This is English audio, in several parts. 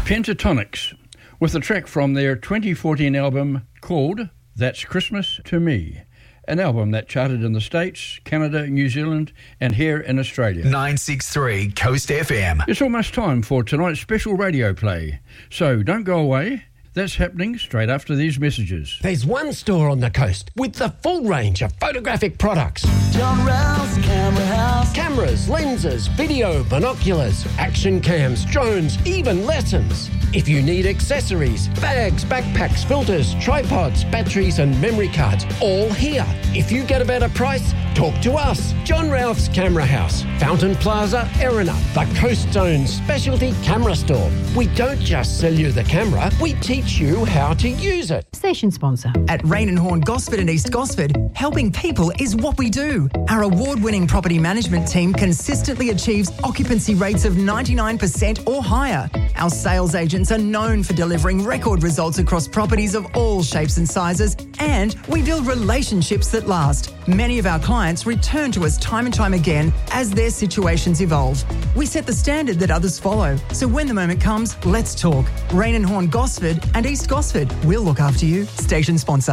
Pentatonix, with a track from their 2014 album called That's Christmas to Me, an album that charted in the States, Canada, New Zealand, and here in Australia. 963 Coast FM. It's almost time for tonight's special radio play, so don't go away. That's happening straight after these messages. There's one store on the coast with the full range of photographic products. John Rouse Camera House. Cameras, lenses, video, binoculars, action cams, drones, even lessons. If you need accessories, bags, backpacks, filters, tripods, batteries and memory cards, all here. If you get a better price, talk to us. John Ralph's Camera House, Fountain Plaza, Erina, the Coast Zone's specialty camera store. We don't just sell you the camera, we teach you how to use it. Station sponsor. At Rain & Horn Gosford and East Gosford, helping people is what we do. Our award-winning property management team consistently achieves occupancy rates of 99% or higher. Our sales agents are known for delivering record results across properties of all shapes and sizes, and we build relationships that last. Many of our clients return to us time and time again as their situations evolve. We set the standard that others follow, so when the moment comes, let's talk. Rain & Horn Gosford and East Gosford. We'll look after you. Station sponsor.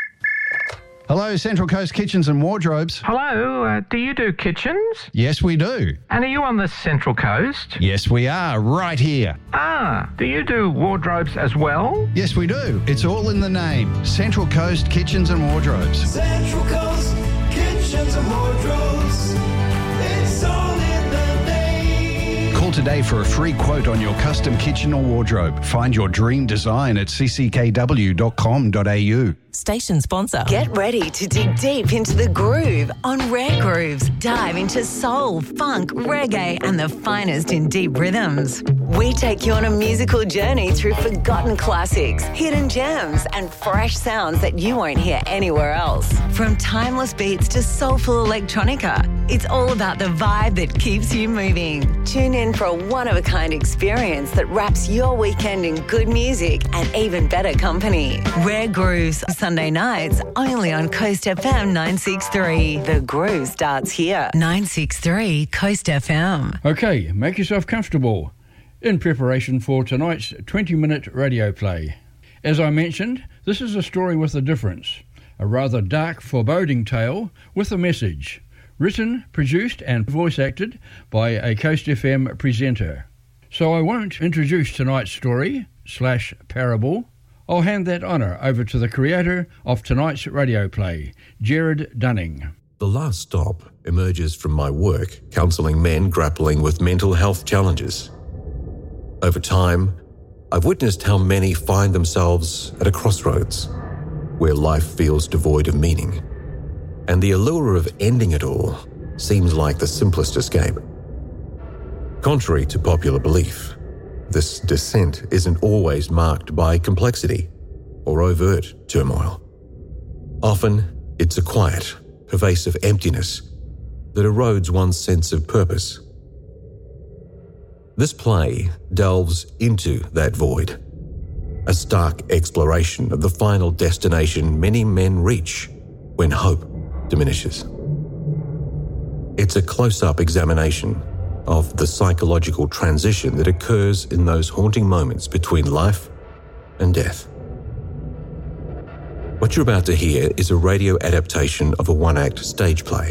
Hello, Central Coast Kitchens and Wardrobes. Hello, do you do kitchens? Yes, we do. And are you on the Central Coast? Yes, we are, right here. Do you do wardrobes as well? Yes, we do. It's all in the name. Central Coast Kitchens and Wardrobes. Central Coast Kitchens and Wardrobes. It's all in the name. Call today for a free quote on your custom kitchen or wardrobe. Find your dream design at cckw.com.au. Station sponsor. Get ready to dig deep into the groove on Rare Grooves. Dive into soul, funk, reggae, and the finest in deep rhythms. We take you on a musical journey through forgotten classics, hidden gems, and fresh sounds that you won't hear anywhere else. From timeless beats to soulful electronica, it's all about the vibe that keeps you moving. Tune in for a one-of-a-kind experience that wraps your weekend in good music and even better company. Rare Grooves, Sunday nights, only on Coast FM 963. The groove starts here. 963 Coast FM. Okay, make yourself comfortable in preparation for tonight's 20-minute radio play. As I mentioned, this is a story with a difference, a rather dark, foreboding tale with a message, written, produced and voice acted by a Coast FM presenter. So I won't introduce tonight's story/parable. I'll hand that honour over to the creator of tonight's radio play, Jared Dunning. The Last Stop emerges from my work counselling men grappling with mental health challenges. Over time, I've witnessed how many find themselves at a crossroads where life feels devoid of meaning, and the allure of ending it all seems like the simplest escape. Contrary to popular belief, this descent isn't always marked by complexity or overt turmoil. Often, it's a quiet, pervasive emptiness that erodes one's sense of purpose. This play delves into that void, a stark exploration of the final destination many men reach when hope diminishes. It's a close-up examination of the psychological transition that occurs in those haunting moments between life and death. What you're about to hear is a radio adaptation of a one-act stage play.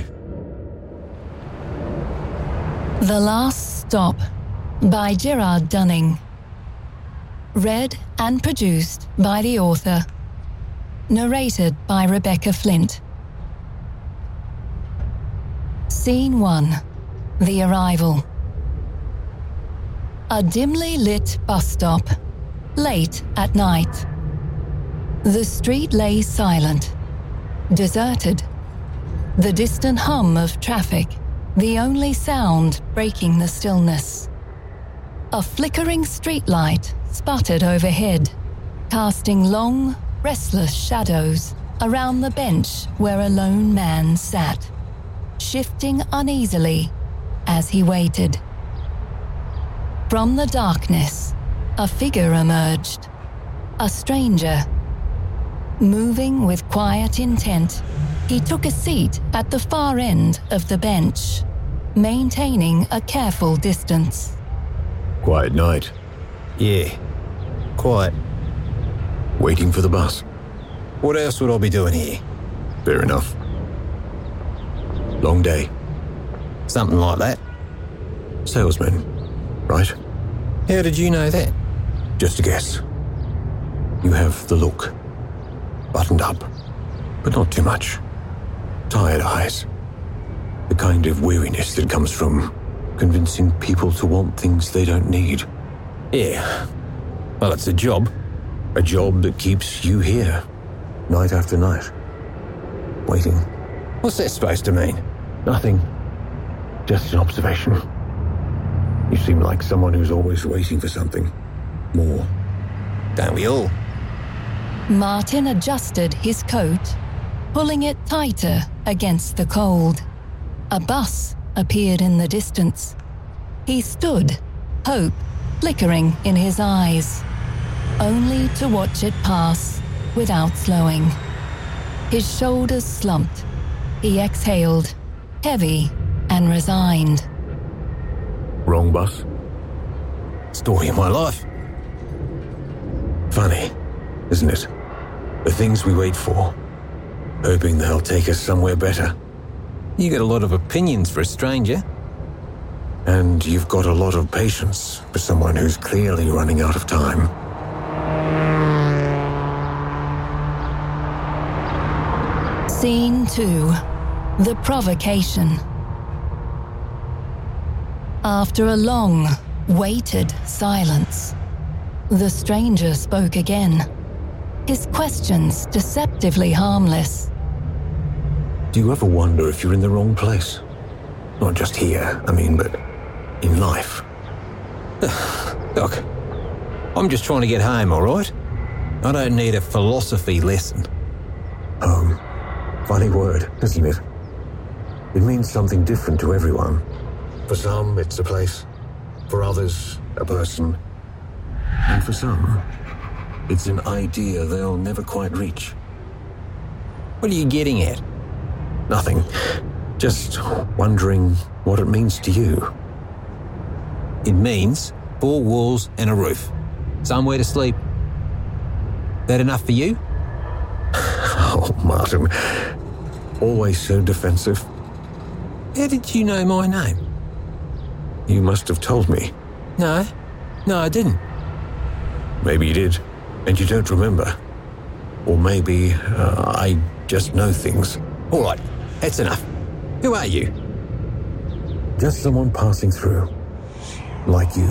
The Last Stop by Gerard Dunning. Read and produced by the author. Narrated by Rebecca Flint. Scene 1. The Arrival. A dimly lit bus stop, late at night. The street lay silent, deserted. The distant hum of traffic, the only sound breaking the stillness. A flickering streetlight sputtered overhead, casting long, restless shadows around the bench where a lone man sat, shifting uneasily as he waited. From the darkness, a figure emerged, a stranger. Moving with quiet intent, he took a seat at the far end of the bench, maintaining a careful distance. Quiet night. Yeah. Quiet. Waiting for the bus. What else would I be doing here? Fair enough. Long day. Something like that. Salesman, right? How did you know that? Just a guess. You have the look. Buttoned up, but not too much. Tired eyes. The kind of weariness that comes from convincing people to want things they don't need. Yeah. Well, it's a job. A job that keeps you here, night after night. Waiting. What's that supposed to mean? Nothing. Just an observation. You seem like someone who's always waiting for something. More. Don't we all? Martin adjusted his coat, pulling it tighter against the cold. A bus appeared in the distance. He stood, hope flickering in his eyes, only to watch it pass without slowing. His shoulders slumped. He exhaled, heavy and resigned. Wrong bus? Story of my life. Funny, isn't it? The things we wait for, hoping they'll take us somewhere better. You got a lot of opinions for a stranger. And you've got a lot of patience for someone who's clearly running out of time. Scene 2. The Provocation. After a long, weighted silence, the stranger spoke again, his questions deceptively harmless. Do you ever wonder if you're in the wrong place? Not just here, but in life. Look, I'm just trying to get home, all right? I don't need a philosophy lesson. Home. Funny word, isn't it? It means something different to everyone. For some, it's a place. For others, a person. And for some, it's an idea they'll never quite reach. What are you getting at? Nothing. Just wondering what it means to you. It means 4 walls and a roof. Somewhere to sleep. That enough for you? Oh, Martin. Always so defensive. How did you know my name? You must have told me. No, I didn't. Maybe you did, and you don't remember. Or maybe I just know things. All right, that's enough. Who are you? Just someone passing through. Like you.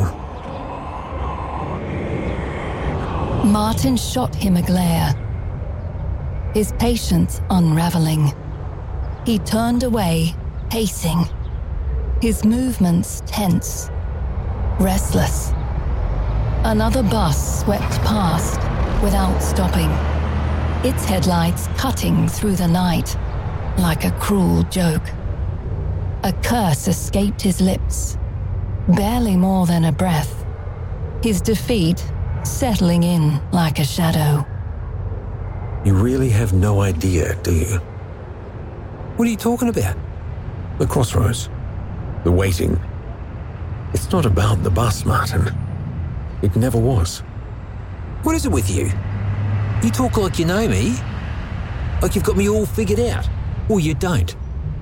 Martin shot him a glare, his patience unraveling. He turned away, pacing, his movements tense, restless. Another bus swept past without stopping, its headlights cutting through the night like a cruel joke. A curse escaped his lips, barely more than a breath, his defeat settling in like a shadow. You really have no idea, do you? What are you talking about? The crossroads. The waiting. It's not about the bus, Martin. It never was. What is it with you? You talk like you know me. Like you've got me all figured out. Or you don't.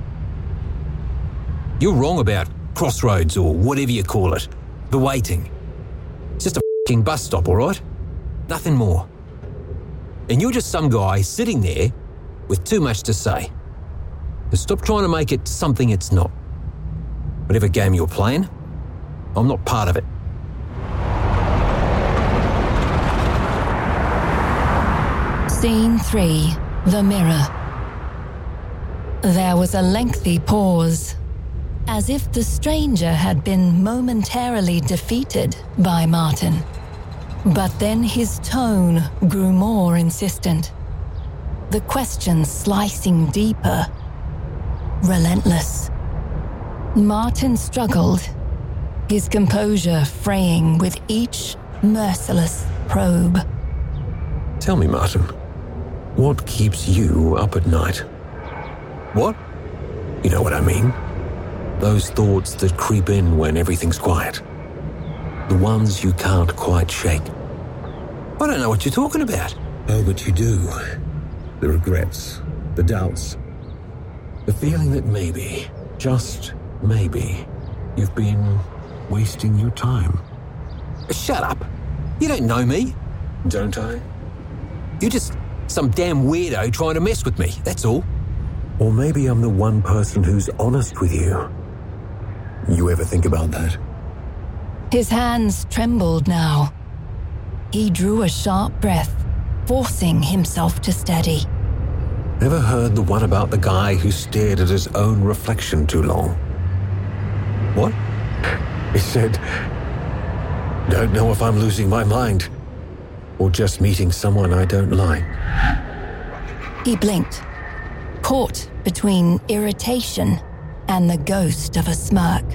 You're wrong about crossroads or whatever you call it. The waiting. It's just a f***ing bus stop, all right? Nothing more. And you're just some guy sitting there with too much to say. So stop trying to make it something it's not. Whatever game you're playing, I'm not part of it. Scene 3. The Mirror. There was a lengthy pause, as if the stranger had been momentarily defeated by Martin. But then his tone grew more insistent, the questions slicing deeper, relentless. Martin struggled, his composure fraying with each merciless probe. Tell me, Martin, what keeps you up at night? What? You know what I mean? Those thoughts that creep in when everything's quiet. The ones you can't quite shake. I don't know what you're talking about. Oh, but you do. The regrets, the doubts, the feeling that maybe, just maybe, you've been wasting your time. Shut up. You don't know me. Don't I? You're just some damn weirdo trying to mess with me, that's all. Or maybe I'm the one person who's honest with you. You ever think about that? His hands trembled now. He drew a sharp breath, forcing himself to steady. Ever heard the one about the guy who stared at his own reflection too long? What? He said, "Don't know if I'm losing my mind or just meeting someone I don't like." He blinked, caught between irritation and the ghost of a smirk.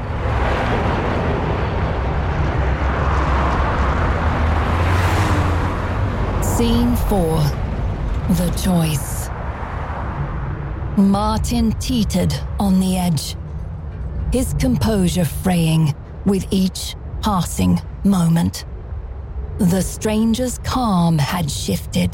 Scene 4. The Choice. Martin teetered on the edge, his composure fraying with each passing moment. The stranger's calm had shifted.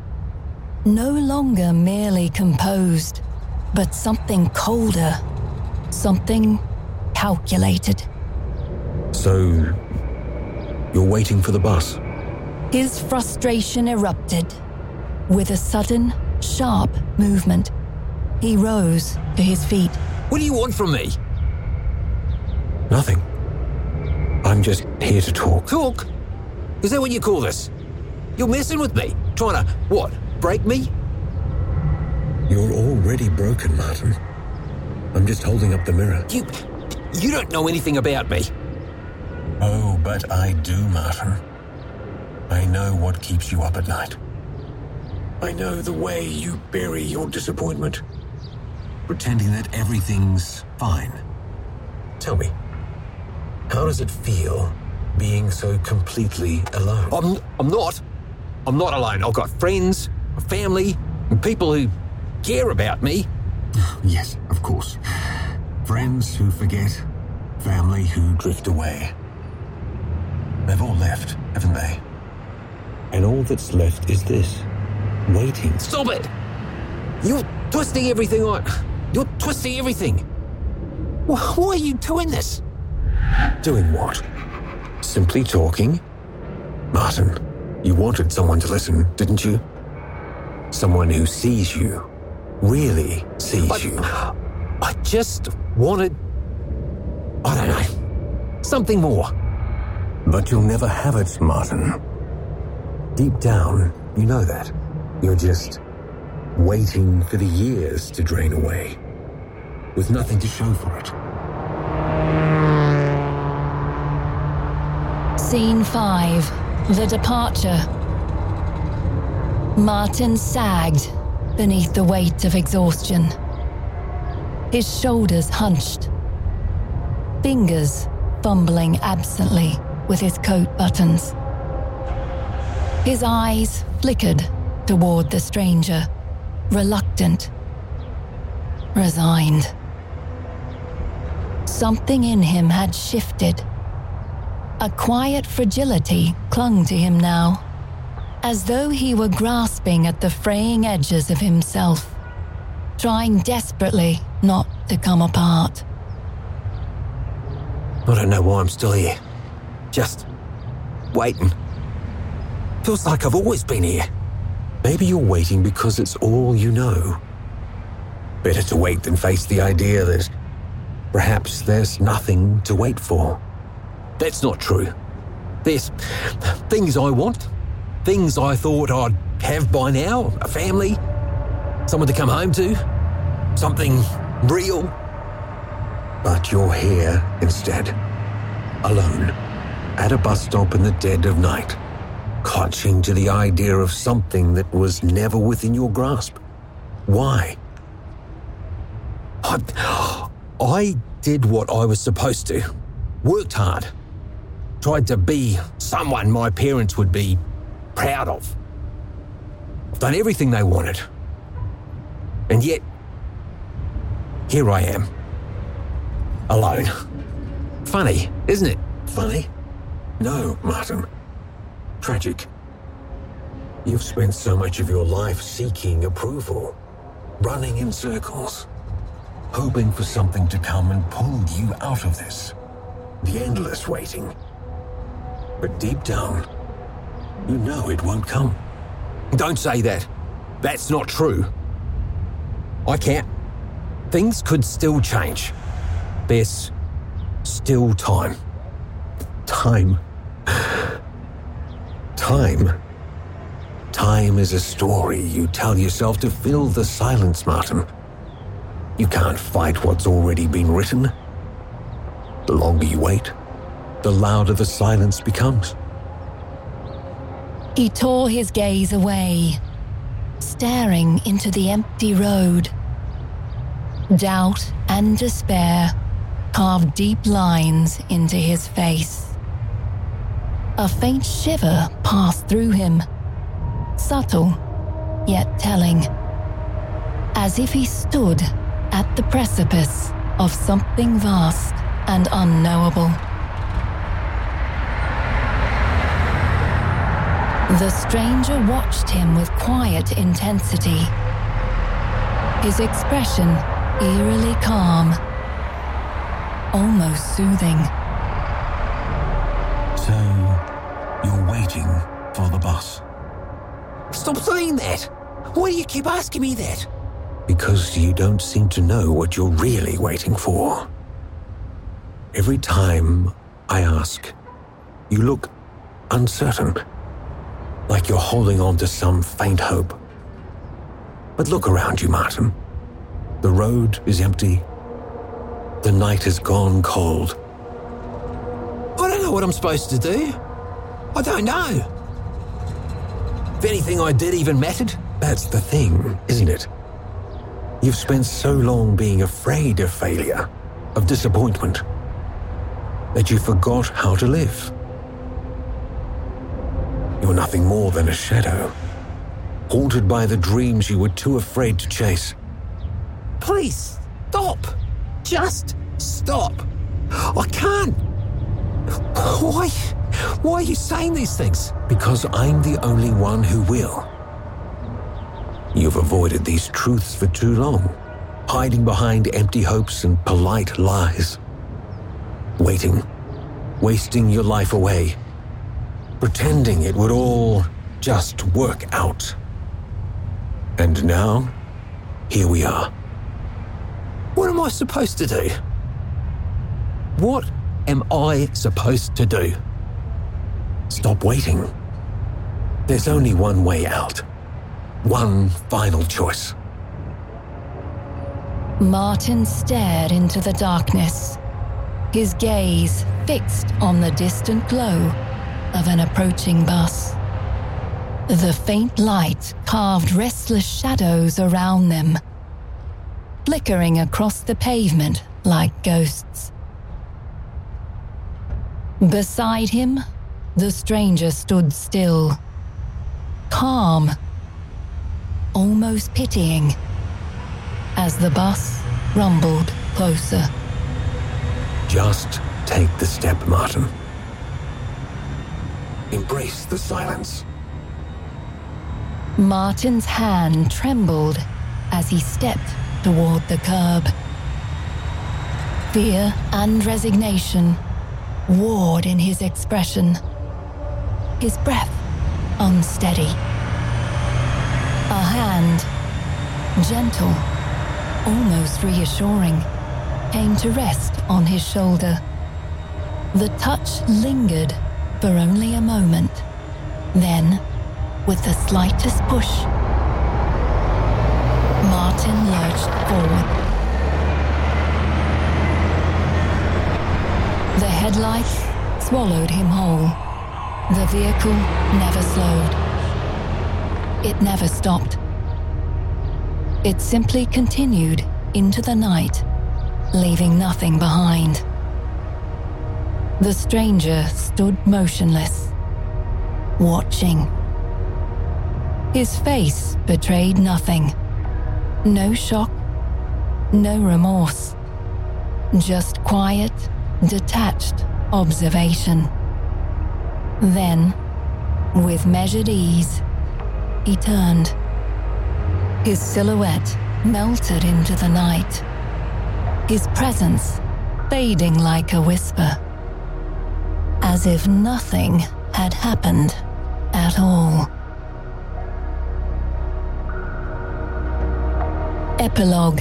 No longer merely composed, but something colder, something calculated. So, you're waiting for the bus? His frustration erupted. With a sudden, sharp movement, he rose to his feet. What do you want from me? Nothing. I'm just here to talk. Talk? Is that what you call this? You're messing with me? Trying to, what, break me? You're already broken, Martin. I'm just holding up the mirror. You don't know anything about me. Oh, but I do, Martin. I know what keeps you up at night. I know the way you bury your disappointment, pretending that everything's fine. Tell me, how does it feel being so completely alone? I'm not alone. I've got friends, a family, and people who care about me. Yes, of course. Friends who forget, family who drift away. They've all left, haven't they? And all that's left is this, waiting. Stop it! You're twisting everything on. You're twisting everything. Why are you doing this? Doing what? Simply talking? Martin, you wanted someone to listen, didn't you? Someone who sees you. Really sees you. I just wanted, I don't know, something more. But you'll never have it, Martin. Deep down, you know that. You're just waiting for the years to drain away, with nothing to show for it. Scene 5. The Departure. Martin sagged beneath the weight of exhaustion. His shoulders hunched, fingers fumbling absently with his coat buttons. His eyes flickered toward the stranger, reluctant, resigned. Something in him had shifted. A quiet fragility clung to him now, as though he were grasping at the fraying edges of himself, trying desperately not to come apart. I don't know why I'm still here. Just waiting. Feels like I've always been here. Maybe you're waiting because it's all you know. Better to wait than face the idea that perhaps there's nothing to wait for. That's not true. There's things I want, things I thought I'd have by now, a family, someone to come home to, something real. But you're here instead, alone, at a bus stop in the dead of night, clutching to the idea of something that was never within your grasp. Why? I did what I was supposed to. Worked hard. Tried to be someone my parents would be proud of. I've done everything they wanted. And yet, here I am. Alone. Funny, isn't it? Funny? No, Martin. Tragic. You've spent so much of your life seeking approval, running in circles, hoping for something to come and pull you out of this. The endless waiting. But deep down, you know it won't come. Don't say that. That's not true. I can't. Things could still change. There's still time. Time. Time. Time is a story you tell yourself to fill the silence, Martin. You can't fight what's already been written. The longer you wait, the louder the silence becomes. He tore his gaze away, staring into the empty road. Doubt and despair carved deep lines into his face. A faint shiver passed through him, subtle yet telling, as if he stood at the precipice of something vast and unknowable. The stranger watched him with quiet intensity, his expression eerily calm, almost soothing. So, you're waiting for the bus? Stop saying that! Why do you keep asking me that? Because you don't seem to know what you're really waiting for. Every time I ask, you look uncertain, like you're holding on to some faint hope. But look around you, Martin. The road is empty. The night has gone cold. I don't know what I'm supposed to do. I don't know. If anything I did even mattered. That's the thing, isn't it? You've spent so long being afraid of failure, of disappointment, that you forgot how to live. You're nothing more than a shadow, haunted by the dreams you were too afraid to chase. Please, stop. Just stop. I can't. Why are you saying these things? Because I'm the only one who will. You've avoided these truths for too long, hiding behind empty hopes and polite lies. Waiting, wasting your life away, pretending it would all just work out. And now, here we are. What am I supposed to do? What am I supposed to do? Stop waiting. There's only one way out. One final choice. Martin stared into the darkness, his gaze fixed on the distant glow of an approaching bus. The faint light carved restless shadows around them, flickering across the pavement like ghosts. Beside him, the stranger stood still, calm, almost pitying, as the bus rumbled closer. Just take the step, Martin. Embrace the silence. Martin's hand trembled as he stepped toward the curb. Fear and resignation warred in his expression, his breath unsteady. A hand, gentle, almost reassuring, came to rest on his shoulder. The touch lingered for only a moment. Then, with the slightest push, Martin lurched forward. The headlights swallowed him whole. The vehicle never slowed. It never stopped. It simply continued into the night, leaving nothing behind. The stranger stood motionless, watching. His face betrayed nothing. No shock, no remorse. Just quiet, detached observation. Then, with measured ease, he turned. His silhouette melted into the night, his presence fading like a whisper, as if nothing had happened at all. Epilogue.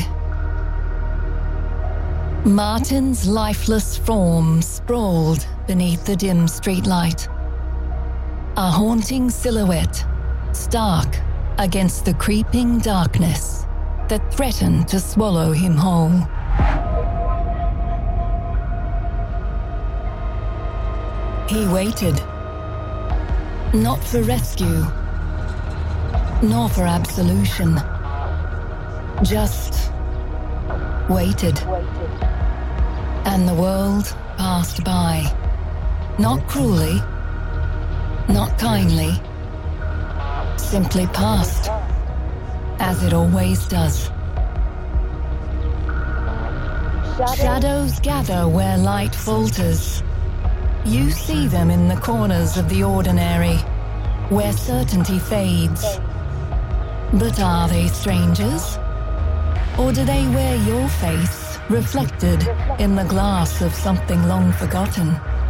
Martin's lifeless form sprawled beneath the dim streetlight, a haunting silhouette, stark against the creeping darkness that threatened to swallow him whole. He waited, not for rescue, nor for absolution, just waited. And the world passed by, not cruelly, not kindly, simply passed, as it always does. Shadows gather where light falters. You see them in the corners of the ordinary, where certainty fades. But are they strangers? Or do they wear your face, reflected in the glass of something long forgotten?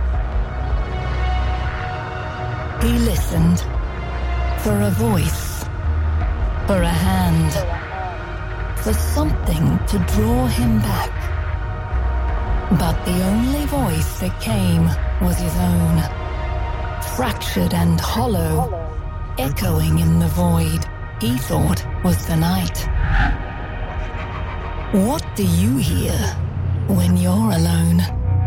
He listened for a voice, for a hand, for something to draw him back. But the only voice that came was his own, fractured and hollow, echoing in the void he thought was the night. What do you hear when you're alone?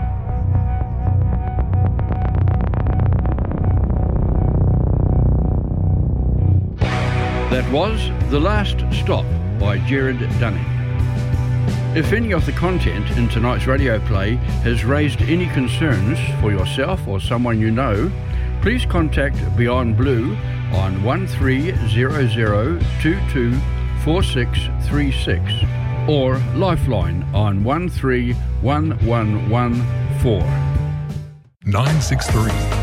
That was The Last Stop by Jared Dunning. If any of the content in tonight's radio play has raised any concerns for yourself or someone you know, please contact Beyond Blue on 1300224636 or Lifeline on 131114. 963